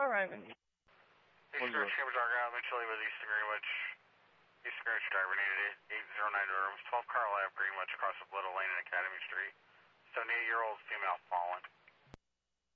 All right. Eastern Greenwich, Cambridge, Argyle, mutually with Eastern Greenwich. Eastern Greenwich driver needed 809 rooms, 12 Carl Ave, Greenwich, across the Little Lane and Academy Street. 78-year-old female fallen.